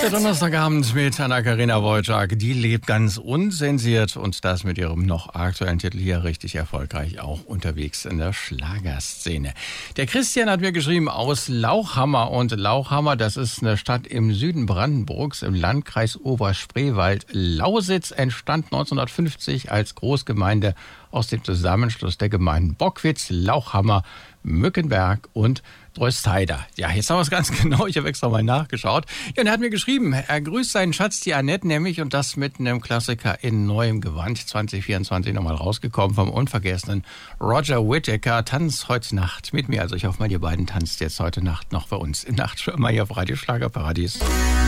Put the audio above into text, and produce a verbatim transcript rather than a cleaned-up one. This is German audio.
Der Donnerstagabend mit Anna-Karina Wojcik, die lebt ganz unzensiert und das mit ihrem noch aktuellen Titel hier richtig erfolgreich auch unterwegs in der Schlagerszene. Der Christian hat mir geschrieben aus Lauchhammer und Lauchhammer, das ist eine Stadt im Süden Brandenburgs im Landkreis Oberspreewald-Lausitz, entstand neunzehnhundertfünfzig als Großgemeinde aus dem Zusammenschluss der Gemeinden Bockwitz, Lauchhammer, Mückenberg und Dröstheida. Ja, jetzt haben wir es ganz genau. Ich habe extra mal nachgeschaut. Ja, und er hat mir geschrieben, er grüßt seinen Schatz, die Annette, nämlich, und das mit einem Klassiker in neuem Gewand, zwanzig vierundzwanzig nochmal rausgekommen vom unvergessenen Roger Whittaker. Tanz heute Nacht mit mir. Also ich hoffe mal, ihr beiden tanzt jetzt heute Nacht noch bei uns in Nachtschwimmer hier auf Radio Schlagerparadies.